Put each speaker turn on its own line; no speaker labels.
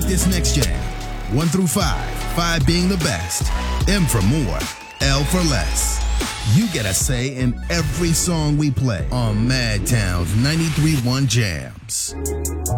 rate this next jam. 1 through 5, 5 being the best, M for more, L for less. You get a say in every song we play on Madtown's 93.1 Jams.